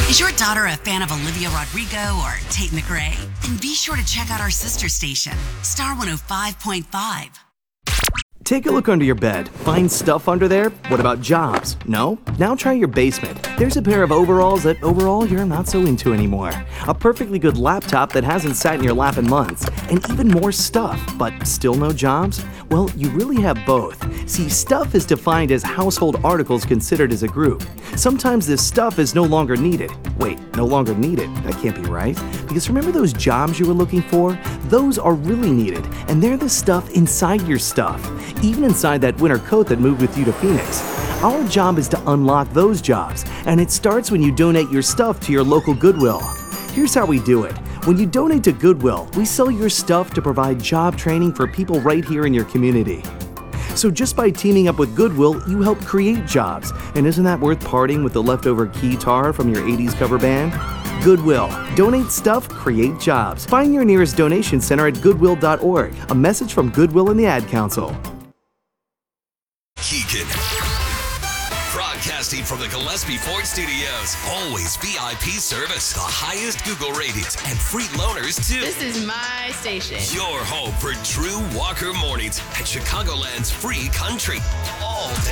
Is your daughter a fan of Olivia Rodrigo or Tate McRae? Then be sure to check out our sister station, Star 105.5. Take a look under your bed. Find stuff under there? What about jobs? No? Now try your basement. There's a pair of overalls that overall you're not so into anymore. A perfectly good laptop that hasn't sat in your lap in months. And even more stuff, but still no jobs? Well, you really have both. See, stuff is defined as household articles considered as a group. Sometimes this stuff is no longer needed. Wait, no longer needed? That can't be right. Because remember those jobs you were looking for? Those are really needed, and they're the stuff inside your stuff. Even inside that winter coat that moved with you to Phoenix. Our job is to unlock those jobs, and it starts when you donate your stuff to your local Goodwill. Here's how we do it. When you donate to Goodwill, we sell your stuff to provide job training for people right here in your community. So just by teaming up with Goodwill, you help create jobs. And isn't that worth parting with the leftover keytar from your 80s cover band? Goodwill. Donate stuff, create jobs. Find your nearest donation center at goodwill.org. A message from Goodwill and the Ad Council. Keegan. Broadcasting from the Gillespie Ford Studios. Always VIP service, the highest Google ratings, and free loaners too. This is my station. Your home for true Walker mornings and Chicagoland's free country. All day.